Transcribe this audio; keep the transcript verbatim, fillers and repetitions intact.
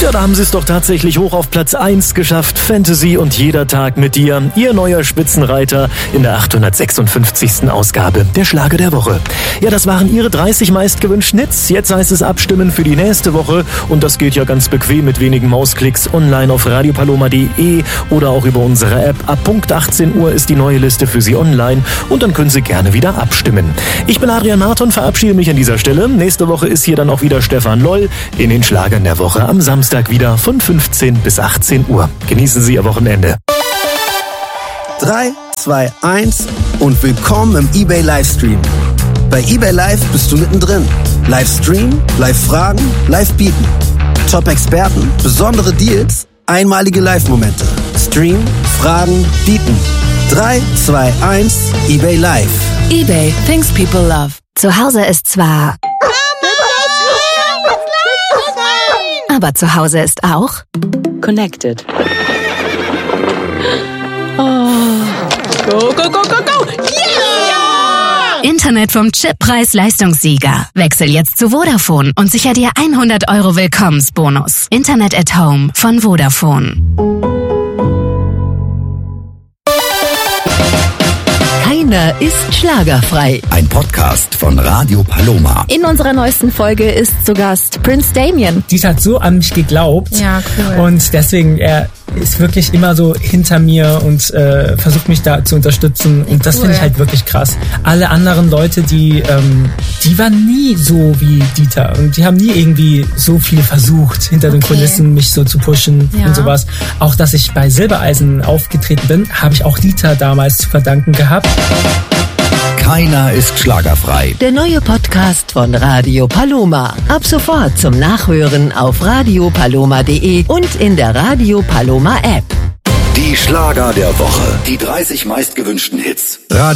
Ja, da haben sie es doch tatsächlich hoch auf Platz eins geschafft. Fantasy und jeder Tag mit dir. Ihr neuer Spitzenreiter in der achthundertsechsundfünfzigsten Ausgabe der Schlager der Woche. Ja, das waren ihre dreißig meistgewünschten Hits. Jetzt heißt es abstimmen für die nächste Woche. Und das geht ja ganz bequem mit wenigen Mausklicks online auf radiopaloma punkt de oder auch über unsere App. Ab Punkt achtzehn Uhr ist die neue Liste für Sie online und dann können Sie gerne wieder abstimmen. Ich bin Adrian Marton, verabschiede mich an dieser Stelle. Nächste Woche ist hier dann auch wieder Stefan Loll in den Schlagern der Woche am Samstag wieder von fünfzehn bis achtzehn Uhr. Genießen Sie Ihr Wochenende. drei, zwei, eins und willkommen im eBay Livestream. Bei eBay Live bist du mittendrin. Livestream, Live-Fragen, Live-Bieten. Top-Experten, besondere Deals, einmalige Live-Momente. Stream, Fragen, Bieten. drei, zwei, eins, eBay Live. eBay, things people love. Zu Hause ist zwar... Aber zu Hause ist auch... Connected. Oh. Go, go, go, go, go! Yeah! Internet vom Chip Preis-Leistungssieger. Wechsel jetzt zu Vodafone und sicher dir hundert Euro Willkommensbonus. Internet at Home von Vodafone. Keiner ist schlagerfrei. Ein Podcast von Radio Paloma. In unserer neuesten Folge ist zu Gast Prince Damien. Die hat so an mich geglaubt. Ja, cool. Und deswegen, er ist wirklich immer so hinter mir und äh, versucht mich da zu unterstützen. Und das cool. finde ich halt wirklich krass. Alle anderen Leute, die, ähm, die waren nie so wie Dieter. Und die haben nie irgendwie so viel versucht, hinter okay. den Kulissen mich so zu pushen ja. und sowas. Auch, dass ich bei Silbereisen aufgetreten bin, habe ich auch Dieter damals zu verdanken gehabt. Keiner ist schlagerfrei. Der neue Podcast von Radio Paloma. Ab sofort zum Nachhören auf radiopaloma punkt de und in der Radio Paloma App. Die Schlager der Woche. Die dreißig meistgewünschten Hits. Radio